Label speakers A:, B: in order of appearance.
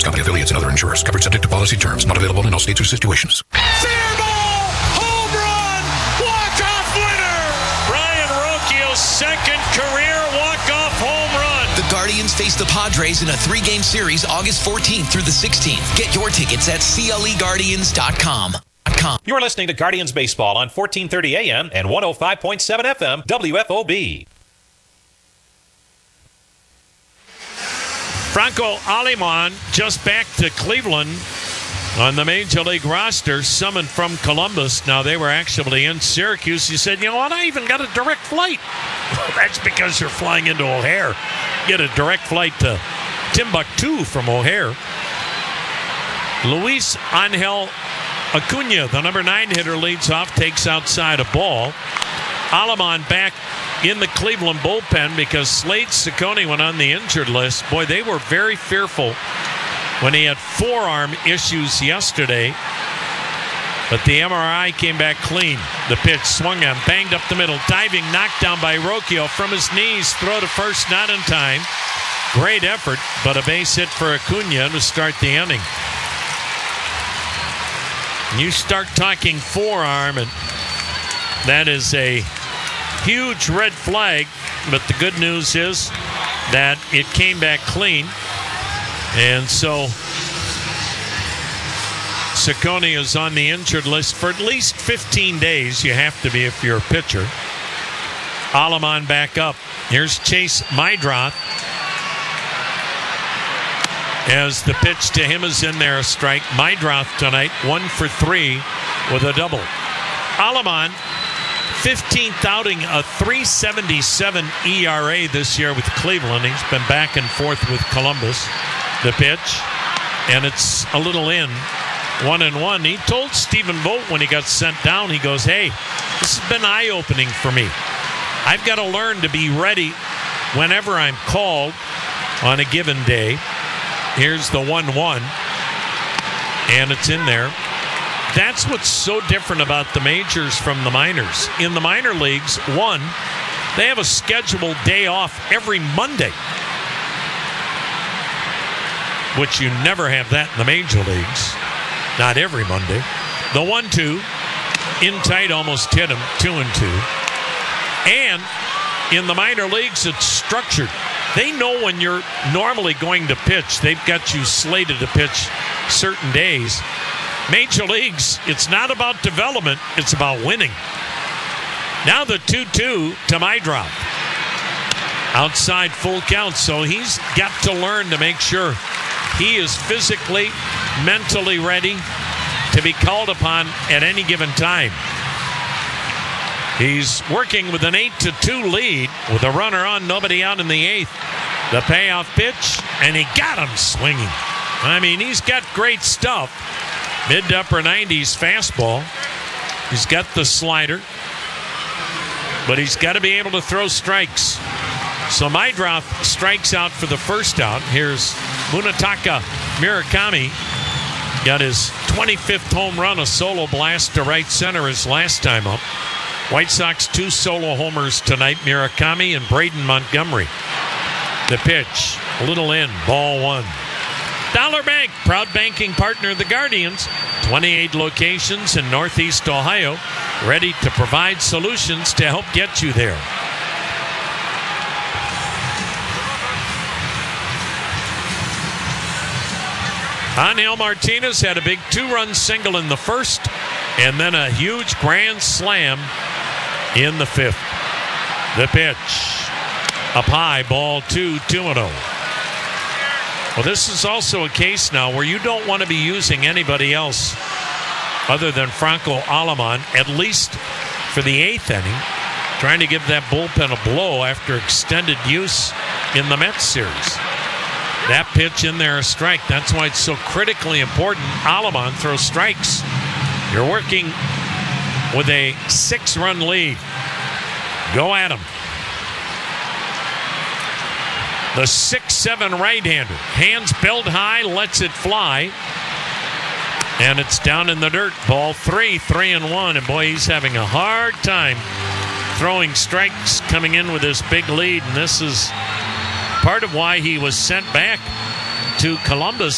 A: Company, affiliates, and other insurers. Coverage subject to policy terms. Not available in all states or situations.
B: Fair ball! Home run! Walk-off winner! Brian Rocchio's second career walk-off home run.
C: The Guardians face the Padres in a 3-game series August 14th through the 16th. Get your tickets at cleguardians.com.
D: You're listening to Guardians Baseball on 1430 AM and 105.7 FM WFOB.
B: Franco Aleman just back to Cleveland on the Major League roster, summoned from Columbus. Now, they were actually in Syracuse. He said, you know what, I even got a direct flight. Well, that's because you're flying into O'Hare. Get a direct flight to Timbuktu from O'Hare. Luis Angel Acuna, the number 9 hitter, leads off, takes outside a ball. Aleman back in the Cleveland bullpen because Slade Ciccone went on the injured list. Boy, they were very fearful when he had forearm issues yesterday. But the MRI came back clean. The pitch swung on, banged up the middle, diving, knocked down by Rocchio from his knees. Throw to first, not in time. Great effort, but a base hit for Acuna to start the inning. You start talking forearm, and that is a huge red flag. But the good news is that it came back clean. And so Ciccone is on the injured list for at least 15 days. You have to be if you're a pitcher. Aleman back up. Here's Chase Meidroth. As the pitch to him is in there, a strike. Meidroth tonight, 1 for 3 with a double. Aleman, 15th outing, a 3.77 ERA this year with Cleveland. He's been back and forth with Columbus. The pitch, and it's a little in, 1-1. He told Stephen Vogt when he got sent down, he goes, hey, this has been eye-opening for me. I've got to learn to be ready whenever I'm called on a given day. Here's the 1-1, and it's in there. That's what's so different about the majors from the minors. In the minor leagues, they have a scheduled day off every Monday, which you never have that in the major leagues. Not every Monday. The 1-2, in tight, almost hit him, 2-2. And in the minor leagues, it's structured. They know when you're normally going to pitch. They've got you slated to pitch certain days. Major leagues, it's not about development, it's about winning. Now the 2-2 to Meidroth. Outside full count, so he's got to learn to make sure he is physically, mentally ready to be called upon at any given time. He's working with an 8-2 lead with a runner on, nobody out in the 8th. The payoff pitch, and he got him swinging. I mean, he's got great stuff. Mid to upper 90s fastball. He's got the slider, but he's got to be able to throw strikes. So Meidroth strikes out for the first out. Here's Munetaka Murakami. Got his 25th home run, a solo blast to right center his last time up. White Sox 2 solo homers tonight, Murakami and Braden Montgomery. The pitch, a little in, ball 1. Dollar Bank, proud banking partner of the Guardians. 28 locations in Northeast Ohio, ready to provide solutions to help get you there. Angel Martinez had a big 2-run single in the first, and then a huge grand slam in the 5th. The pitch, up high, ball 2, 2-0. Well, this is also a case now where you don't want to be using anybody else other than Franco Aleman, at least for the 8th inning, trying to give that bullpen a blow after extended use in the Mets series. That pitch in there, a strike. That's why it's so critically important Aleman throws strikes. You're working with a 6-run lead. Go at him. The 6'7" right-hander. Hands belt high, lets it fly. And it's down in the dirt. Ball 3, 3-1. And boy, he's having a hard time throwing strikes coming in with this big lead. And this is part of why he was sent back to Columbus.